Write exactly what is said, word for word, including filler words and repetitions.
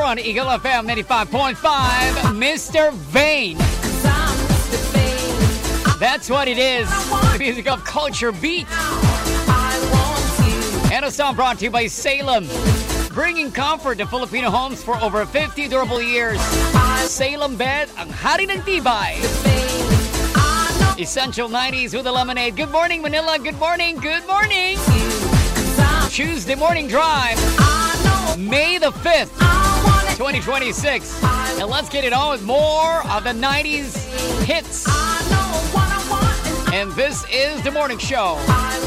on Eagle F M ninety-five point five, Mister Vain. That's what it is. The music of Culture Beat. And a song brought to you by Salem. Bringing comfort to Filipino homes for over fifty durable years. Salem Bed, ang hari ng tibay. Essential nineties with a lemonade. Good morning, Manila. Good morning. Good morning. Tuesday morning drive. May the fifth, twenty twenty-six. And let's get it on with more of the nineties hits. And this is The Morning Show.